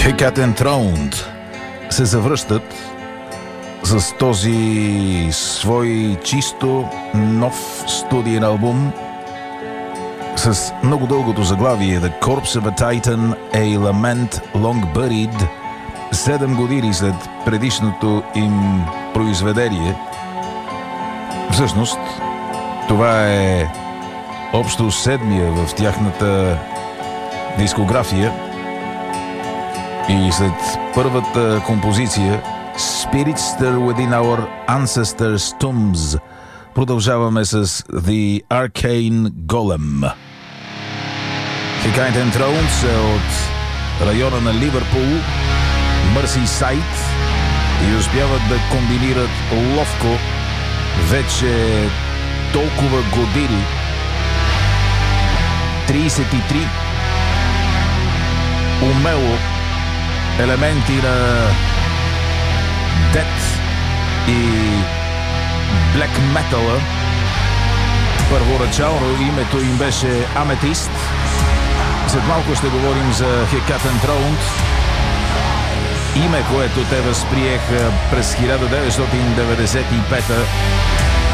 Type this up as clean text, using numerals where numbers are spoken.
Hecate Enthroned се завръщат с този свой чисто нов студиен албум с много дългото заглавие The Corpse of a Titan, A Lament Long Buried, 7 години след предишното им произведение. Всъщност, това е общо седмия в тяхната дискография и след първата композиция Spirits Stir Within Our Ancestors' Tombs продължаваме с The Arcane Golem. Hecate Enthroned са от района на Ливърпул, Мърсийсайд, и успяват да комбинират ловко вече толкова години, 33, умело елементи на дет и блек метала. Първоначално името им беше Аметист. След малко ще говорим за Hecate Enthroned, име, което те възприеха през 1995